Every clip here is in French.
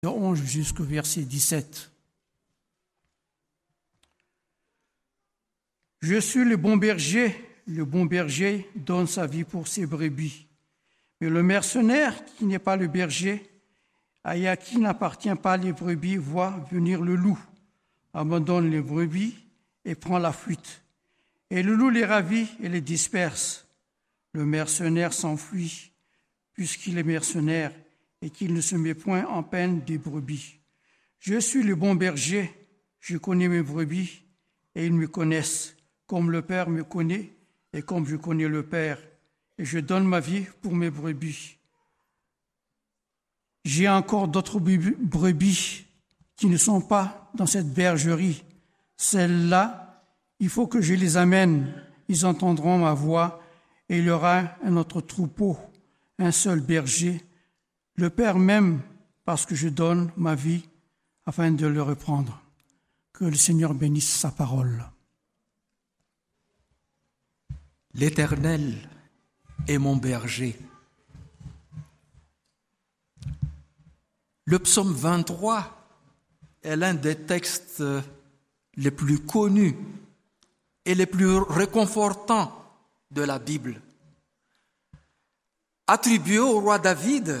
de 11 jusqu'au verset 17. Je suis le bon berger donne sa vie pour ses brebis. Mais le mercenaire, qui n'est pas le berger, et à qui n'appartient pas les brebis, voit venir le loup, abandonne les brebis et prend la fuite. Et le loup les ravit et les disperse. Le mercenaire s'enfuit, puisqu'il est mercenaire et qu'il ne se met point en peine des brebis. Je suis le bon berger, je connais mes brebis, et ils me connaissent, comme le Père me connaît, et comme je connais le Père, et je donne ma vie pour mes brebis. J'ai encore d'autres brebis qui ne sont pas dans cette bergerie. Celles-là, il faut que je les amène. Ils entendront ma voix et il y aura un autre troupeau, un seul berger. Le Père m'aime parce que je donne ma vie afin de le reprendre. Que le Seigneur bénisse sa parole. L'Éternel est mon berger. Le psaume 23 est l'un des textes les plus connus et les plus réconfortants de la Bible. Attribué au roi David,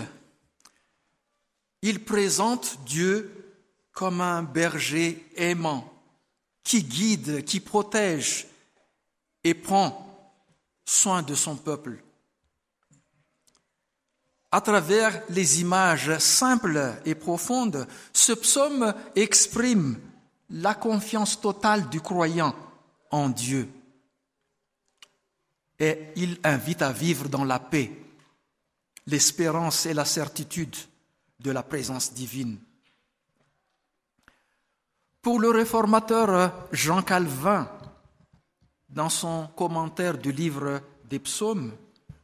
il présente Dieu comme un berger aimant, qui guide, qui protège et prend soin de son peuple. À travers les images simples et profondes, ce psaume exprime la confiance totale du croyant en Dieu. Et il invite à vivre dans la paix, l'espérance et la certitude de la présence divine. Pour le réformateur Jean Calvin, dans son commentaire du livre des psaumes,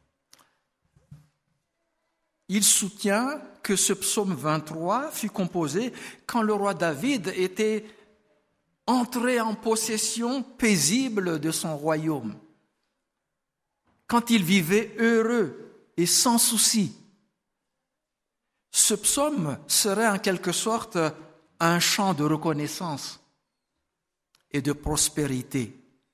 il soutient que ce psaume 23 fut composé quand le roi David était entré en possession paisible de son royaume, quand il vivait heureux et sans souci. Ce psaume serait en quelque sorte un chant de reconnaissance et de prospérité.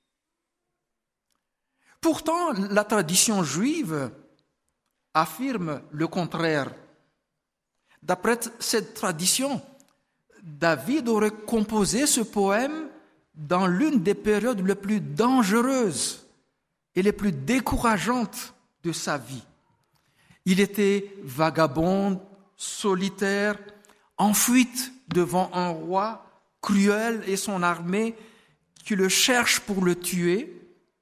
Pourtant, la tradition juive affirme le contraire. D'après cette tradition, David aurait composé ce poème dans l'une des périodes les plus dangereuses et les plus décourageantes de sa vie. Il était vagabond, solitaire, en fuite devant un roi cruel et son armée qui le cherche pour le tuer.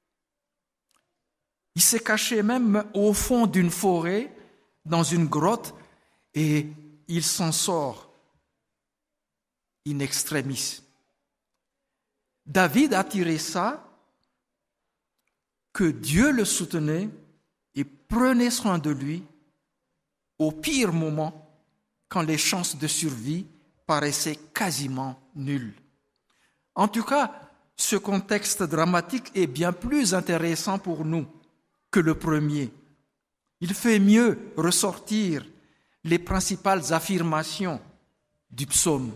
Il s'est caché même au fond d'une forêt, dans une grotte, et il s'en sort in extremis. David a tiré ça, que Dieu le soutenait et prenait soin de lui au pire moment, quand les chances de survie paraissaient quasiment nulles. En tout cas, ce contexte dramatique est bien plus intéressant pour nous que le premier. Il fait mieux ressortir les principales affirmations du psaume.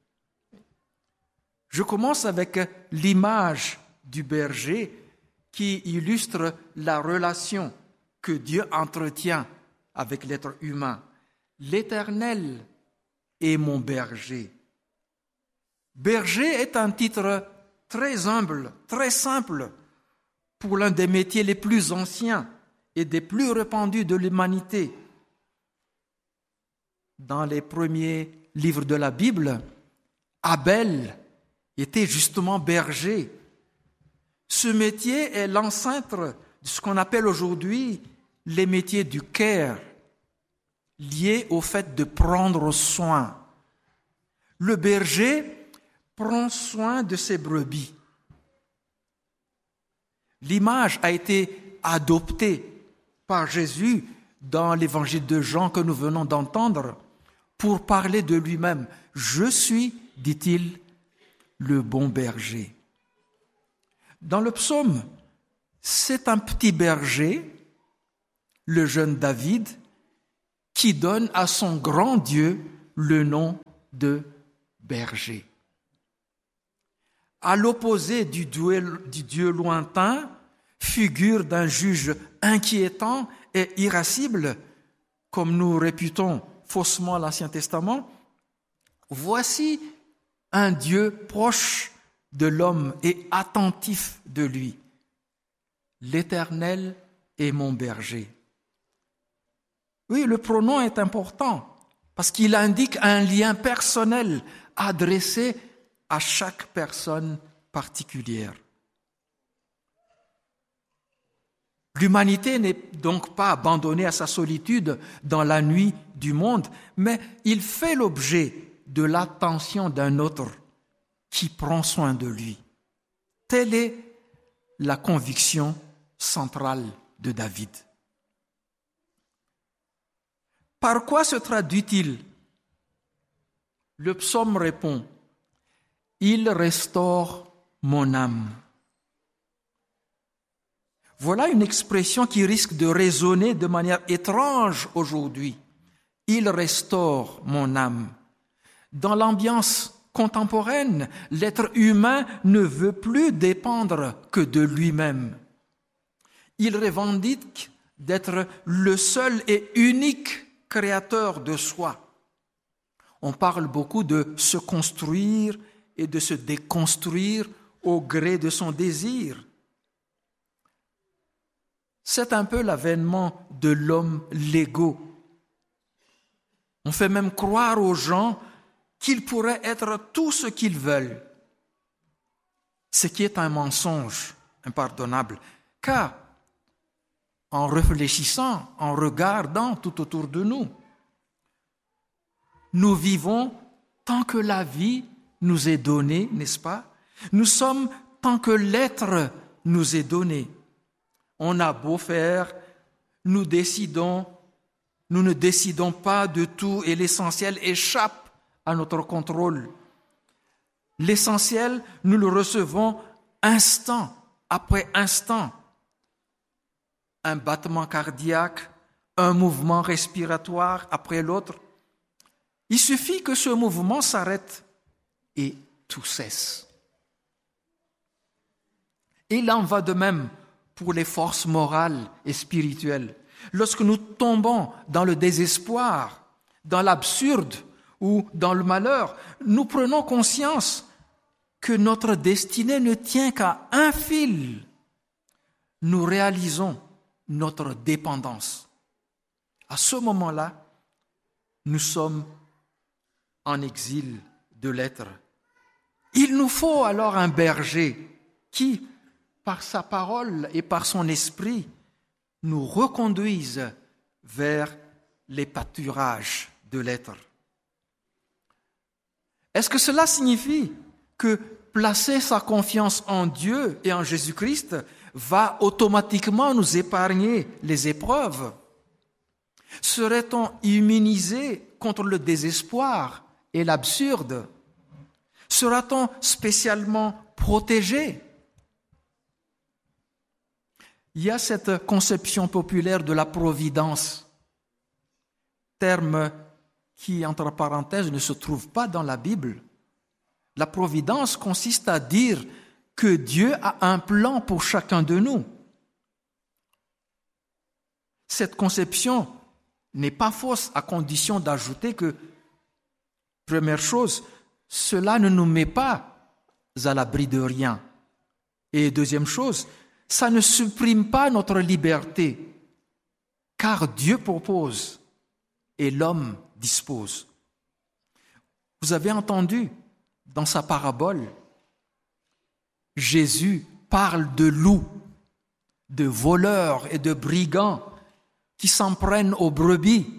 Je commence avec l'image du berger qui illustre la relation que Dieu entretient avec l'être humain. L'Éternel est mon berger. Berger est un titre très humble, très simple, pour l'un des métiers les plus anciens et des plus répandus de l'humanité. Dans les premiers livres de la Bible, Abel était justement berger. Ce métier est l'ancêtre de ce qu'on appelle aujourd'hui les métiers du care, liés au fait de prendre soin. Le berger prend soin de ses brebis. L'image a été adoptée par Jésus dans l'évangile de Jean que nous venons d'entendre pour parler de lui-même. Je suis, dit-il, le bon berger. Dans le psaume, c'est un petit berger, le jeune David, qui donne à son grand Dieu le nom de berger. À l'opposé du Dieu lointain, figure d'un juge inquiétant et irascible, comme nous réputons faussement l'Ancien Testament, voici un Dieu proche de l'homme et attentif de lui. L'Éternel est mon berger. Oui, le pronom est important parce qu'il indique un lien personnel adressé à chaque personne particulière. L'humanité n'est donc pas abandonnée à sa solitude dans la nuit du monde, mais il fait l'objet de l'attention d'un autre qui prend soin de lui. Telle est la conviction centrale de David. Par quoi se traduit-il? Le psaume répond: Il restaure mon âme. Voilà une expression qui risque de résonner de manière étrange aujourd'hui. Il restaure mon âme. Dans l'ambiance contemporaine, l'être humain ne veut plus dépendre que de lui-même. Il revendique d'être le seul et unique créateur de soi. On parle beaucoup de se construire et de se déconstruire au gré de son désir. C'est un peu l'avènement de l'homme légaux. On fait même croire aux gens qu'ils pourraient être tout ce qu'ils veulent, ce qui est un mensonge impardonnable, car en réfléchissant, en regardant tout autour de nous, nous vivons tant que la vie nous est donnée, n'est-ce pas? Nous sommes tant que l'être nous est donné. On a beau faire, nous ne décidons pas de tout et l'essentiel échappe à notre contrôle. L'essentiel, nous le recevons instant après instant. Un battement cardiaque, un mouvement respiratoire après l'autre. Il suffit que ce mouvement s'arrête et tout cesse. Et il en va de même pour les forces morales et spirituelles. Lorsque nous tombons dans le désespoir, dans l'absurde ou dans le malheur, nous prenons conscience que notre destinée ne tient qu'à un fil. Nous réalisons notre dépendance. À ce moment-là, nous sommes en exil de l'être. Il nous faut alors un berger qui, par sa parole et par son esprit, nous reconduise vers les pâturages de l'être. Est-ce que cela signifie que placer sa confiance en Dieu et en Jésus-Christ va automatiquement nous épargner les épreuves? Serait-on immunisé contre le désespoir et l'absurde? Sera-t-on spécialement protégé? Il y a cette conception populaire de la providence, terme qui, entre parenthèses, ne se trouve pas dans la Bible. La providence consiste à dire que Dieu a un plan pour chacun de nous. Cette conception n'est pas fausse à condition d'ajouter que, première chose, cela ne nous met pas à l'abri de rien. Et deuxième chose, ça ne supprime pas notre liberté, car Dieu propose et l'homme dispose. Vous avez entendu dans sa parabole, Jésus parle de loups, de voleurs et de brigands qui s'en prennent aux brebis.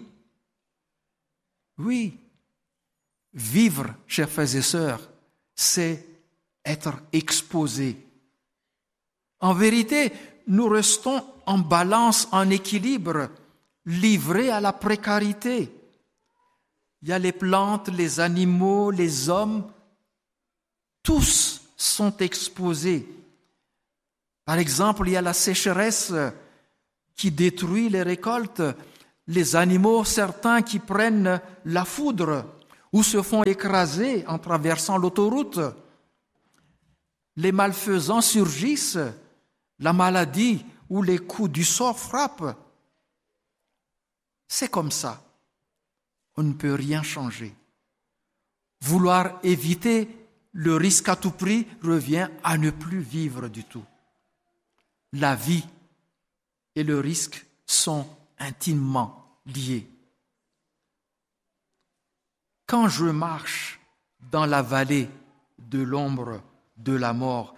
Oui, vivre, chers frères et sœurs, c'est être exposé. En vérité, nous restons en balance, en équilibre, livrés à la précarité. Il y a les plantes, les animaux, les hommes, tous sont exposés. Par exemple, il y a la sécheresse qui détruit les récoltes, les animaux, certains qui prennent la foudre, ou se font écraser en traversant l'autoroute. Les malfaisants surgissent, la maladie ou les coups du sort frappent. C'est comme ça. On ne peut rien changer. Vouloir éviter le risque à tout prix revient à ne plus vivre du tout. La vie et le risque sont intimement liés. Quand je marche dans la vallée de l'ombre de la mort,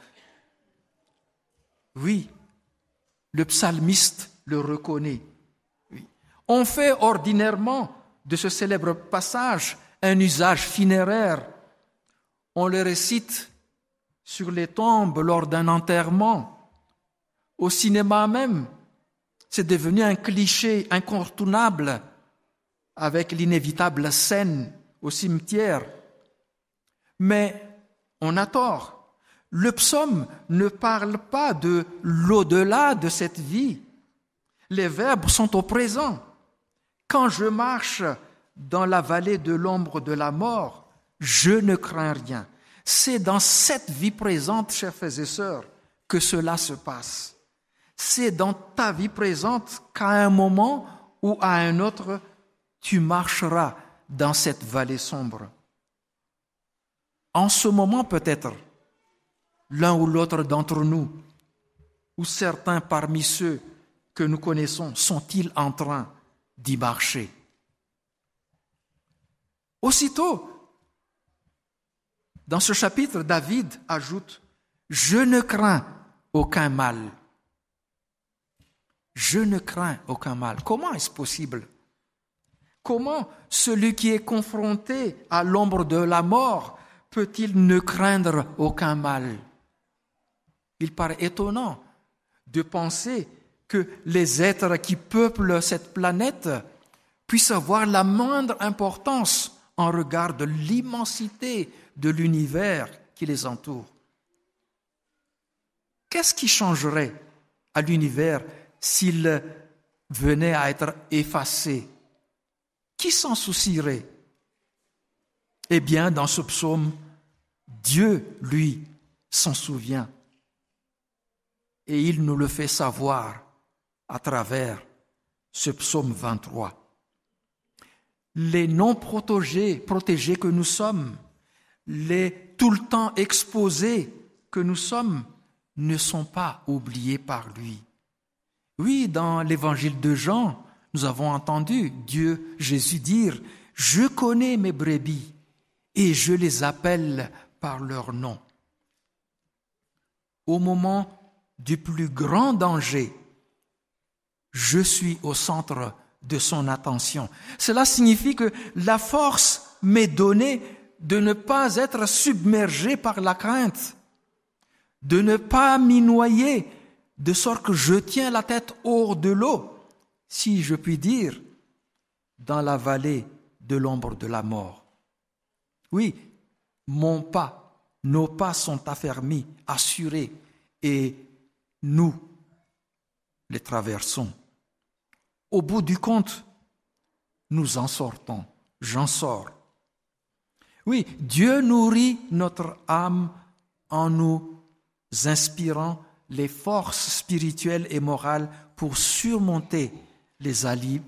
oui, le psalmiste le reconnaît. Oui. On fait ordinairement de ce célèbre passage un usage funéraire. On le récite sur les tombes lors d'un enterrement. Au cinéma même, c'est devenu un cliché incontournable avec l'inévitable scène au cimetière. Mais on a tort. Le psaume ne parle pas de l'au-delà de cette vie. Les verbes sont au présent. Quand je marche dans la vallée de l'ombre de la mort, je ne crains rien. C'est dans cette vie présente, chers frères et sœurs, que cela se passe. C'est dans ta vie présente qu'à un moment ou à un autre, tu marcheras dans cette vallée sombre. En ce moment peut-être, l'un ou l'autre d'entre nous, ou certains parmi ceux que nous connaissons, sont-ils en train d'y marcher? Aussitôt, dans ce chapitre, David ajoute « Je ne crains aucun mal ». Je ne crains aucun mal. Comment est-ce possible? Comment celui qui est confronté à l'ombre de la mort peut-il ne craindre aucun mal? Il paraît étonnant de penser que les êtres qui peuplent cette planète puissent avoir la moindre importance en regard de l'immensité de l'univers qui les entoure. Qu'est-ce qui changerait à l'univers s'il venait à être effacé? Qui s'en soucierait? Eh bien, dans ce psaume, Dieu, lui, s'en souvient. Et il nous le fait savoir à travers ce psaume 23. Les non-protégés que nous sommes, les tout le temps exposés que nous sommes, ne sont pas oubliés par lui. Oui, dans l'évangile de Jean, nous avons entendu Jésus dire « Je connais mes brebis et je les appelle par leur nom ». Au moment du plus grand danger, je suis au centre de son attention. Cela signifie que la force m'est donnée de ne pas être submergé par la crainte, de ne pas m'y noyer, de sorte que je tiens la tête hors de l'eau, si je puis dire, dans la vallée de l'ombre de la mort. Oui, nos pas sont affermis, assurés, et nous les traversons. Au bout du compte, nous en sortons, j'en sors. Oui, Dieu nourrit notre âme en nous inspirant les forces spirituelles et morales pour surmonter les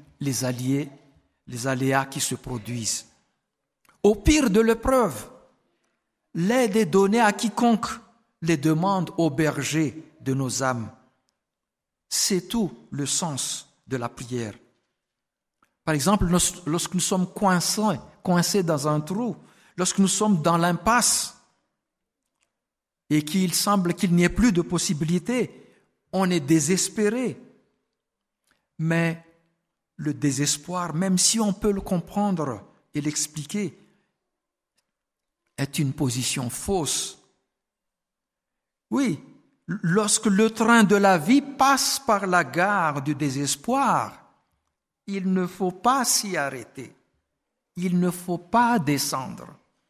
aléas qui se produisent. Au pire de l'épreuve, l'aide est donnée à quiconque les demande au berger de nos âmes. C'est tout le sens de la prière. Par exemple, lorsque nous sommes coincés dans un trou, lorsque nous sommes dans l'impasse et qu'il semble qu'il n'y ait plus de possibilités, on est désespéré. Mais le désespoir, même si on peut le comprendre et l'expliquer, est une position fausse. Oui, lorsque le train de la vie passe par la gare du désespoir, il ne faut pas s'y arrêter. Il ne faut pas descendre.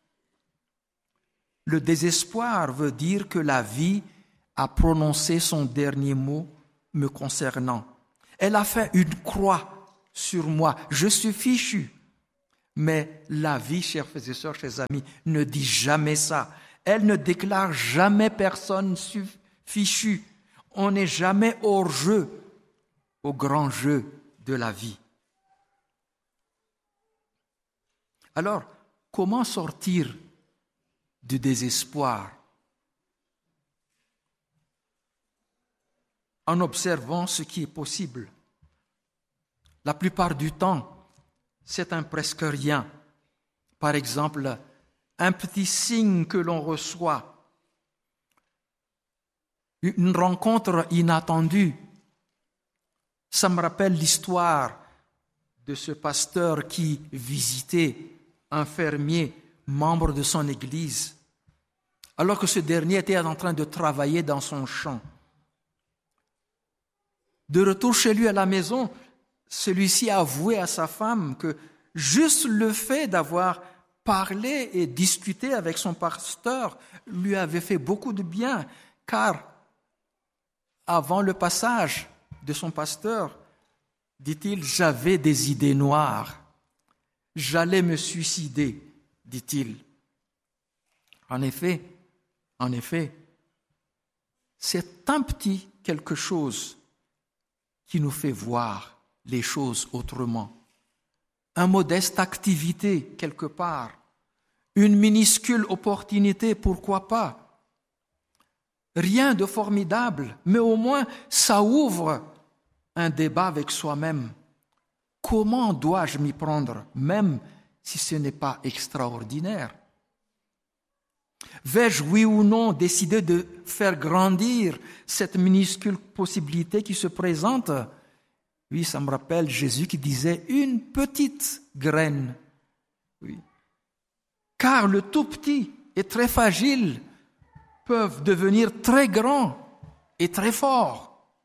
Le désespoir veut dire que la vie a prononcé son dernier mot me concernant. Elle a fait une croix sur moi. Je suis fichu. Mais la vie, chers frères et sœurs, chers amis, ne dit jamais ça. Elle ne déclare jamais personne fichu. On n'est jamais hors jeu au grand jeu de la vie. Alors, comment sortir du désespoir? En observant ce qui est possible. La plupart du temps, c'est un presque rien. Par exemple, un petit signe que l'on reçoit, une rencontre inattendue. Ça me rappelle l'histoire de ce pasteur qui visitait un fermier, membre de son église, alors que ce dernier était en train de travailler dans son champ. De retour chez lui à la maison, celui-ci a avoué à sa femme que juste le fait d'avoir parlé et discuté avec son pasteur lui avait fait beaucoup de bien, car avant le passage de son pasteur, dit-il, j'avais des idées noires. J'allais me suicider, dit-il. En effet, c'est un petit quelque chose qui nous fait voir les choses autrement. Un modeste activité quelque part, une minuscule opportunité, pourquoi pas. Rien de formidable, mais au moins ça ouvre un débat avec soi-même. Comment dois-je m'y prendre, même si ce n'est pas extraordinaire? Vais-je, oui ou non, décider de faire grandir cette minuscule possibilité qui se présente? Oui, ça me rappelle Jésus qui disait une petite graine. Oui. Car le tout petit et très fragile peuvent devenir très grands et très forts.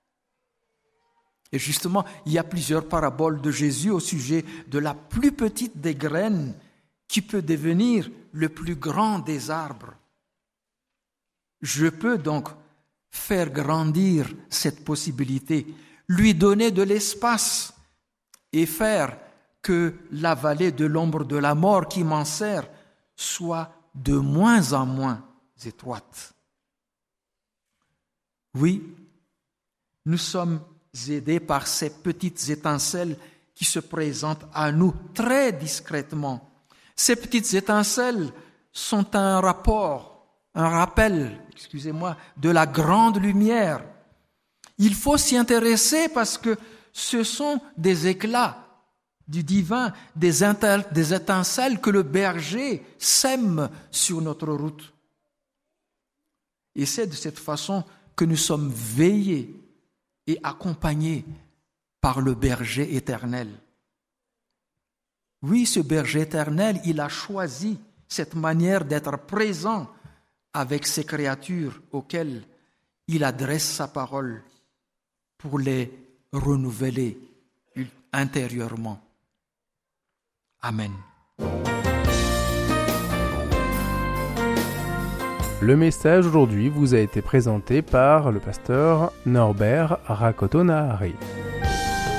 Et justement, il y a plusieurs paraboles de Jésus au sujet de la plus petite des graines qui peut devenir le plus grand des arbres. Je peux donc faire grandir cette possibilité, lui donner de l'espace et faire que la vallée de l'ombre de la mort qui m'enserre soit de moins en moins étroite. Oui, nous sommes aidés par ces petites étincelles qui se présentent à nous très discrètement. Ces petites étincelles sont un rappel, de la grande lumière. Il faut s'y intéresser parce que ce sont des éclats du divin, des étincelles que le berger sème sur notre route. Et c'est de cette façon que nous sommes veillés et accompagnés par le berger éternel. Oui, ce berger éternel, il a choisi cette manière d'être présent avec ces créatures auxquelles il adresse sa parole pour les renouveler intérieurement. Amen. Le message aujourd'hui vous a été présenté par le pasteur Norbert Rakotonahari.